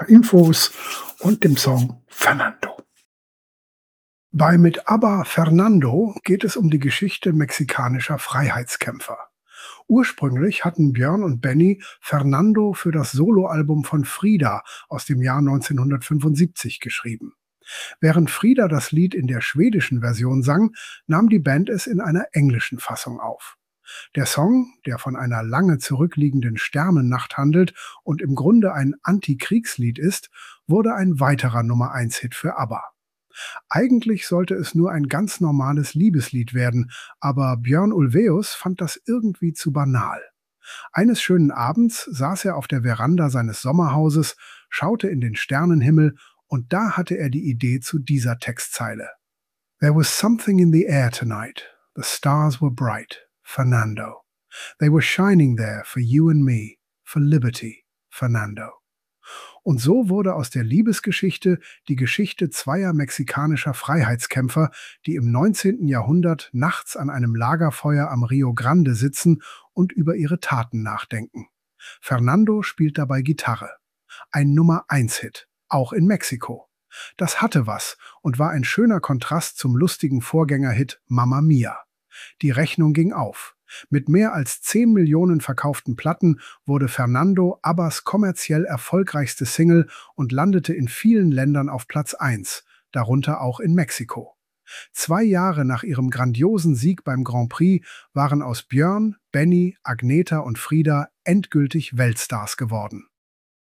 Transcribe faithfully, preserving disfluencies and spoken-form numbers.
Infos und dem Song Fernando. Bei Mit ABBA Fernando geht es um die Geschichte mexikanischer Freiheitskämpfer. Ursprünglich hatten Björn und Benny Fernando für das Soloalbum von Frida aus dem Jahr neunzehnhundertfünfundsiebzig geschrieben. Während Frida das Lied in der schwedischen Version sang, nahm die Band es in einer englischen Fassung auf. Der Song, der von einer lange zurückliegenden Sternennacht handelt und im Grunde ein Antikriegslied ist, wurde ein weiterer Nummer-eins-Hit für ABBA. Eigentlich sollte es nur ein ganz normales Liebeslied werden, aber Björn Ulvaeus fand das irgendwie zu banal. Eines schönen Abends saß er auf der Veranda seines Sommerhauses, schaute in den Sternenhimmel und da hatte er die Idee zu dieser Textzeile. There was something in the air tonight. The stars were bright. Fernando. They were shining there for you and me. For liberty. Fernando. Und so wurde aus der Liebesgeschichte die Geschichte zweier mexikanischer Freiheitskämpfer, die im neunzehnten Jahrhundert nachts an einem Lagerfeuer am Rio Grande sitzen und über ihre Taten nachdenken. Fernando spielt dabei Gitarre. Ein Nummer-eins-Hit, auch in Mexiko. Das hatte was und war ein schöner Kontrast zum lustigen Vorgängerhit Mamma Mia. Die Rechnung ging auf. Mit mehr als zehn Millionen verkauften Platten wurde Fernando ABBAs kommerziell erfolgreichste Single und landete in vielen Ländern auf Platz eins, darunter auch in Mexiko. Zwei Jahre nach ihrem grandiosen Sieg beim Grand Prix waren aus Björn, Benny, Agneta und Frida endgültig Weltstars geworden.